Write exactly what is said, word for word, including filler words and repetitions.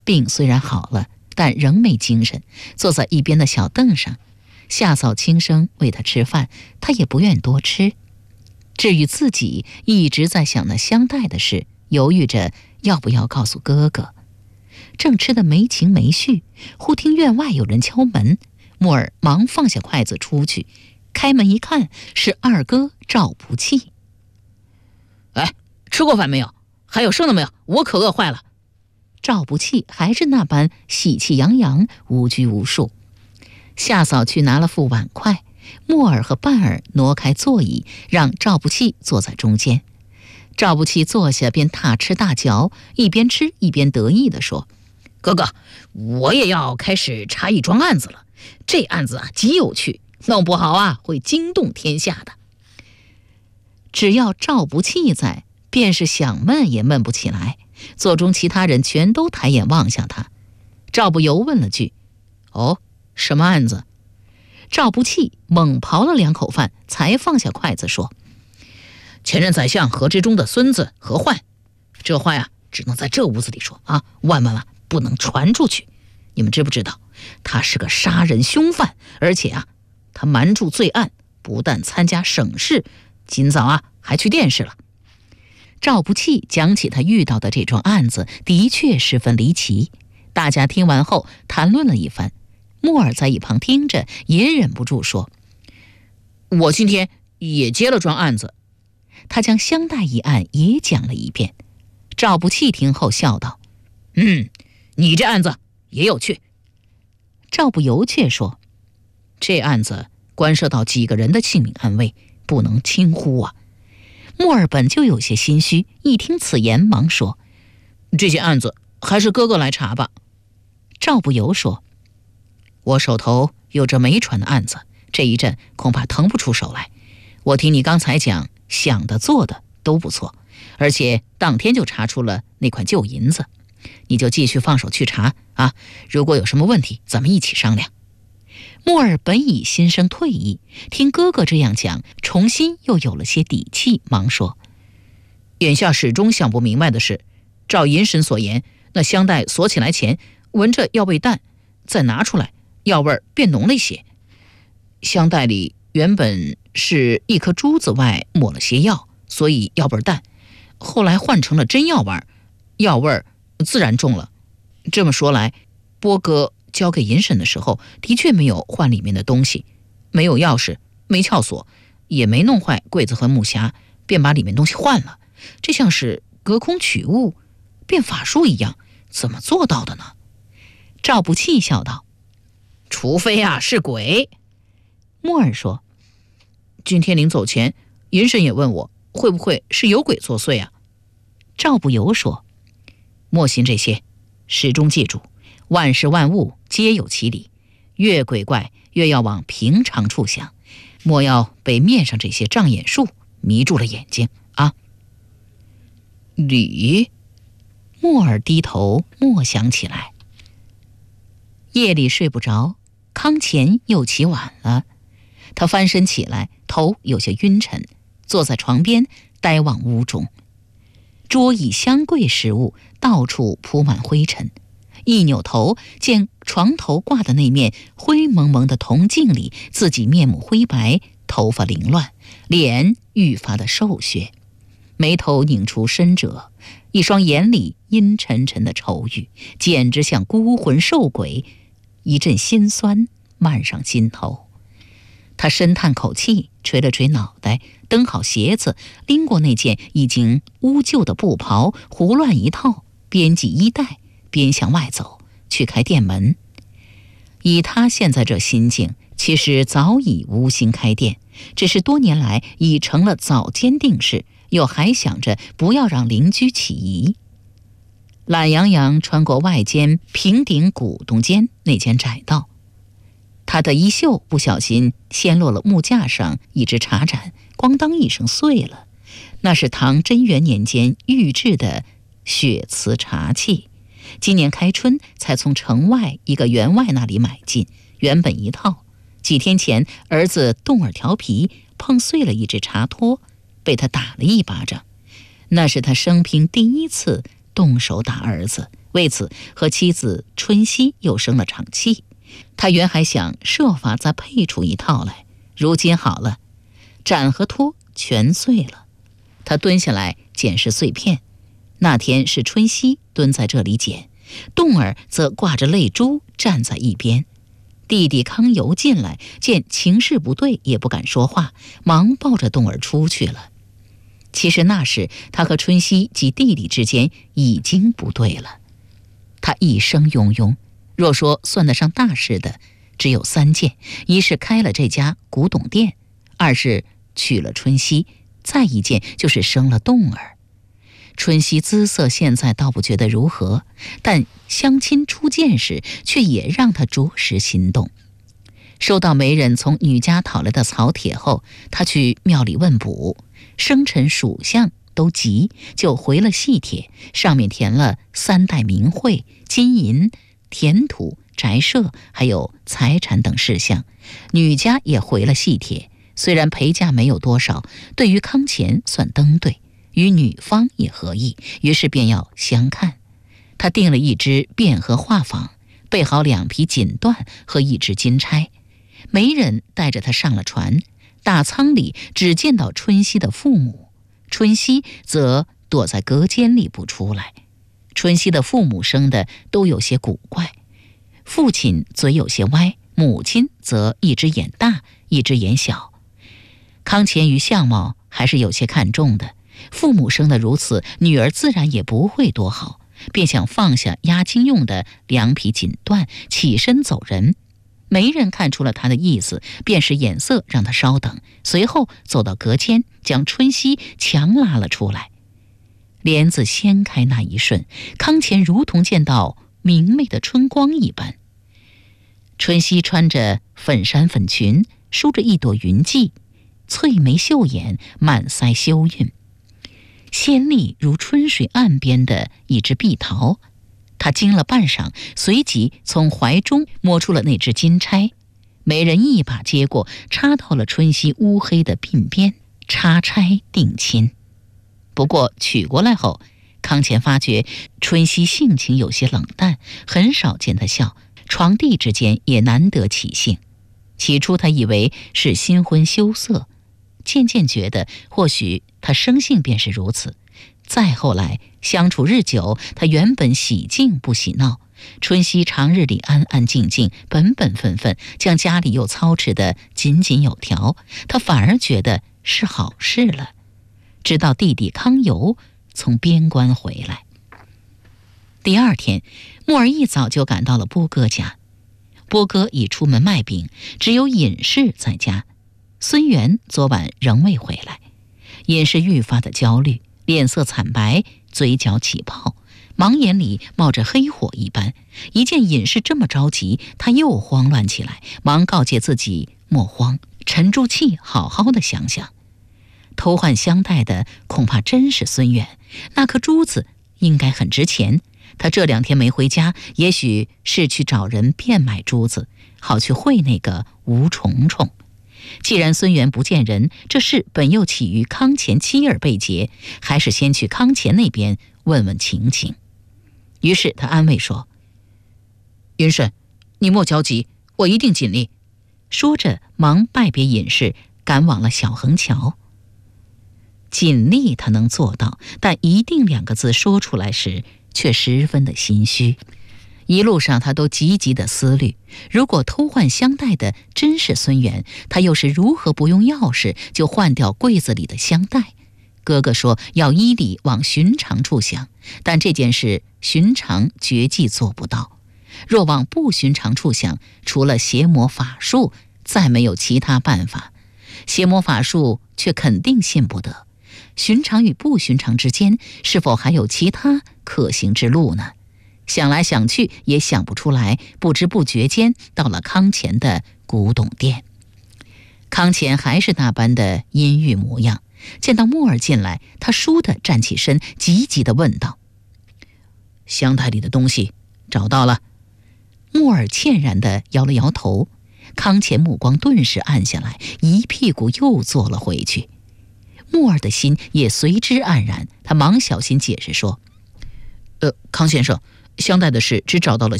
病虽然好了，但仍没精神，坐在一边的小凳上。夏嫂轻声喂他吃饭，他也不愿多吃。至于自己，一直在想那香袋的事，犹豫着要不要告诉哥哥。正吃得没情没绪，忽听院外有人敲门，木耳忙放下筷子出去，开门一看，是二哥赵不弃。 哎，吃过饭没有？还有剩的没有？我可饿坏了。 赵不弃还是那般喜气洋洋，无拘无束。夏嫂去拿了副碗筷，木耳和半儿挪开座椅，让赵不弃坐在中间。赵不弃坐下便大吃大嚼，一边吃一边得意地说： 哥哥，我也要开始查一桩案子了。这案子啊极有趣，弄不好啊会惊动天下的。 只要赵不弃在，便是想闷也闷不起来。座中其他人全都抬眼望向他。赵不由问了句： 哦，什么案子？ 赵不弃猛刨了两口饭，才放下筷子说： 前任宰相何之中的孙子何焕，这话呀只能在这屋子里说啊，万万万不能传出去。你们知不知道，他是个杀人凶犯，而且啊，他瞒住罪案，不但参加省试，今早啊还去殿试了。 赵不弃讲起他遇到的这桩案子，的确十分离奇。大家听完后谈论了一番，木耳在一旁听着，也忍不住说： 我今天也接了桩案子。 他将香袋一案也讲了一遍。赵不弃听后笑道： 嗯，你这案子也有趣。 赵不由却说： 这案子关涉到几个人的性命安危，不能轻忽啊。 木耳本就有些心虚，一听此言忙说： 这些案子还是哥哥来查吧。 赵不由说： 我手头有着没传的案子，这一阵恐怕腾不出手来。我听你刚才讲，想的做的都不错，而且当天就查出了那块旧银子，你就继续放手去查啊，如果有什么问题咱们一起商量。 木耳本已心生退意，听哥哥这样讲，重新又有了些底气，忙说： 眼下始终想不明白的是，照银神所言，那香袋锁起来前闻着药味淡，再拿出来药味变浓了一些。香袋里原本是一颗珠子外抹了些药，所以药味淡，后来换成了真药味，药味自然重了。这么说来，波哥交给银婶的时候，的确没有换里面的东西，没有钥匙，没撬锁，也没弄坏柜子和木匣，便把里面东西换了。这像是隔空取物，变法术一样，怎么做到的呢？ 赵不弃笑道： 除非啊是鬼。 木耳说： 今天临走前，银婶也问我，会不会是有鬼作祟啊？ 赵不由说： 莫信这些，始终记住，万事万物皆有其理，越鬼怪越要往平常处想，莫要被面上这些障眼术迷住了眼睛啊。 理？木耳低头默想起来。夜里睡不着，康乾又起晚了。他翻身起来，头有些晕沉，坐在床边呆望屋中。桌椅箱柜食物到处铺满灰尘，一扭头见床头挂的那面灰蒙蒙的铜镜里，自己面目灰白，头发凌乱，脸愈发的瘦削，眉头拧出深褶，一双眼里阴沉沉的愁郁，简直像孤魂瘦鬼。一阵心酸漫上心头。他深叹口气，捶了捶脑袋，蹬好鞋子，拎过那件已经污旧的布袍，胡乱一套，边系衣带边向外走，去开店门。以他现在这心境，其实早已无心开店，只是多年来已成了早间定事，又还想着不要让邻居起疑。懒洋洋穿过外间平顶古董间那间窄道，他的衣袖不小心掀落了木架上一只茶盏，咣当一声碎了。那是唐贞元年间御制的血瓷茶器，今年开春才从城外一个员外那里买进，原本一套。几天前儿子动儿调皮，碰碎了一只茶托，被他打了一巴掌。那是他生平第一次动手打儿子， 为此和妻子春熙又生了场气。他原还想设法再配出一套来，如今好了，盏和托全碎了。他蹲下来捡拾碎片，那天是春熙蹲在这里捡，栋儿则挂着泪珠站在一边。弟弟康由进来，见情势不对，也不敢说话，忙抱着栋儿出去了。其实那时他和春熙及弟弟之间已经不对了。他一生庸庸，若说算得上大事的，只有三件：一是开了这家古董店，二是娶了春熙，再一件就是生了栋儿。春熙姿色现在倒不觉得如何，但相亲初见时却也让他着实心动。收到媒人从女家讨来的草帖后，他去庙里问卜，生辰属相都吉，就回了细帖，上面填了三代名讳、金银、田土、宅舍，还有财产等事项。女家也回了细帖，虽然陪嫁没有多少，对于康乾算登对，与女方也合意，于是便要相看。他订了一只卞和画舫，备好两匹锦缎和一只金钗。媒人带着他上了船，大舱里只见到春熙的父母，春熙则躲在隔间里不出来。春熙的父母生的都有些古怪，父亲嘴有些歪，母亲则一只眼大，一只眼小。康乾于相貌还是有些看重的，父母生得如此，女儿自然也不会多好，便想放下押金用的两匹锦缎，起身走人。媒人看出了他的意思，便使眼色让他稍等，随后走到隔间，将春熙强拉了出来。帘子掀开那一瞬，康乾如同见到明媚的春光一般。春熙穿着粉衫粉裙，梳着一朵云髻，翠眉秀眼，满腮修韵，鲜丽如春水岸边的一只碧桃。他惊了半晌，随即从怀中摸出了那只金钗，媒人一把接过，插到了春熙乌黑的鬓边，插钗定亲。不过取过来后，康乾发觉春熙性情有些冷淡，很少见他笑，床地之间也难得起兴。起初他以为是新婚羞涩，渐渐觉得或许他生性便是如此。再后来相处日久，他原本喜静不喜闹，春熙长日里安安静静，本本分分，将家里又操持得井井有条，他反而觉得是好事了。直到弟弟康由从边关回来，第二天，木儿一早就赶到了波哥家。波哥已出门卖饼，只有尹氏在家。孙元昨晚仍未回来，尹氏愈发的焦虑，脸色惨白，嘴角起泡，盲眼里冒着黑火一般。一见尹氏这么着急，他又慌乱起来，忙告诫自己莫慌，沉住气，好好的想想。偷换香袋的恐怕真是孙远，那颗珠子应该很值钱。他这两天没回家，也许是去找人变卖珠子，好去会那个吴重重。既然孙元不见人，这事本又起于康乾妻儿被劫，还是先去康乾那边问问情形。于是他安慰说：“尹婶，你莫焦急，我一定尽力。”说着忙拜别尹氏，赶往了小横桥。尽力他能做到，但一定两个字说出来时却十分的心虚。一路上他都急急的思虑，如果偷换香袋的真是孙元，他又是如何不用钥匙就换掉柜子里的香袋？哥哥说要依理往寻常处想，但这件事寻常绝技做不到。若往不寻常处想，除了邪魔法术，再没有其他办法。邪魔法术却肯定信不得，寻常与不寻常之间，是否还有其他可行之路呢？想来想去也想不出来，不知不觉间到了康乾的古董店。康乾还是那般的阴郁模样，见到木儿进来，他倏地站起身，急急地问道：“香袋里的东西找到了？”木儿歉然地摇了摇头。康乾目光顿时暗下来，一屁股又坐了回去。木儿的心也随之黯然，他忙小心解释说：“呃，康先生， 香袋的事只找到了